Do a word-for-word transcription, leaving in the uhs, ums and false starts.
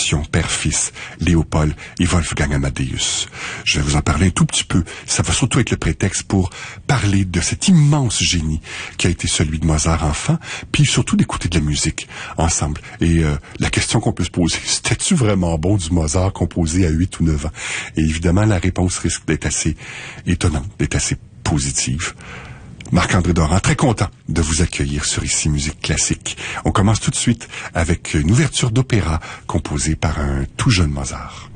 relation père-fils, Léopold et Wolfgang Amadeus. Je vais vous en parler un tout petit peu. Ça va surtout être le prétexte pour parler de cet immense génie qui a été celui de Mozart enfant, puis surtout d'écouter de la musique ensemble. Et euh, la question qu'on peut se poser, c'était-tu vraiment bon du Mozart composé à huit ou neuf ans? Et évidemment, la réponse risque d'être assez étonnante, d'être assez positive. Marc-André Doran, très content de vous accueillir sur Ici Musique Classique. On commence tout de suite avec une ouverture d'opéra composée par un tout jeune Mozart.